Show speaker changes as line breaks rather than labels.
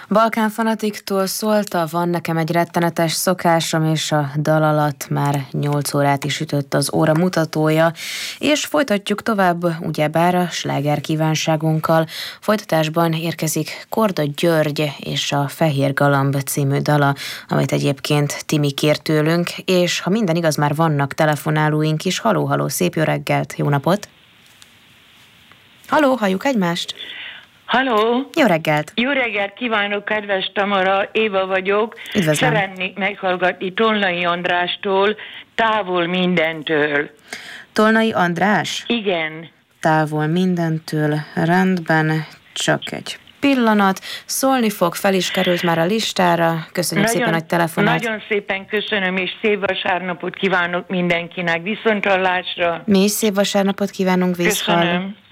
Balkán fanatiktól szólta, van nekem egy rettenetes szokásom, és a dal alatt már 8 órát is ütött az óra mutatója, és folytatjuk tovább, ugyebár a sláger kívánságunkkal. Folytatásban érkezik Korda György és a Fehér Galamb című dala, amit egyébként Timi kért tőlünk, és ha minden igaz, már vannak telefonálóink is. Haló, szép jó reggelt, jó napot! Haló, halljuk egymást?
Halló!
Jó reggelt!
Jó reggelt kívánok, kedves Tamara, Éva vagyok.
Üdvözlöm!
Szeretnék meghallgatni Tolnai Andrástól, Távol mindentől.
Tolnai András?
Igen.
Távol mindentől, rendben, csak egy pillanat. Szólni fog, fel is került már a listára. Köszönjük szépen, hogy telefonált.
Nagyon szépen köszönöm, és szép vasárnapot kívánok mindenkinek. Viszonthallásra!
Mi is szép vasárnapot kívánunk, visszhallásra.
Köszönöm.